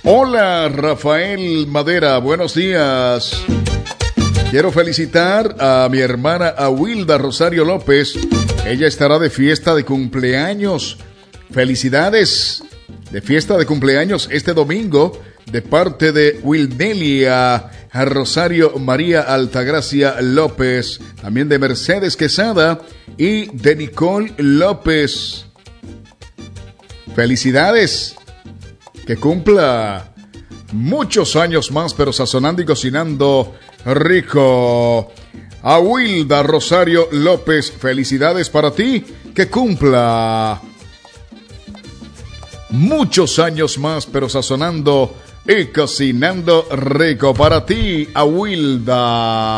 Hola, Rafael Madera, buenos días. Quiero felicitar a mi hermana Awilda Rosario López. Ella estará de fiesta de cumpleaños. Felicidades de fiesta de cumpleaños este domingo de parte de Wilnelia Rosario María Altagracia López, también de Mercedes Quesada y de Nicole López. Felicidades. Que cumpla muchos años más, pero sazonando y cocinando rico. Awilda Rosario López, felicidades para ti. Que cumpla muchos años más, pero sazonando y cocinando rico para ti, Awilda.